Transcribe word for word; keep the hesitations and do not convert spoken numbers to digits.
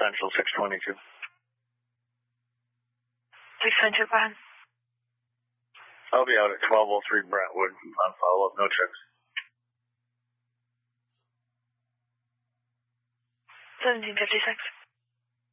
Central, six twenty-two. six twenty-two, go ahead. I'll be out at twelve oh three Brentwood on follow-up, no trips. seventeen fifty-six.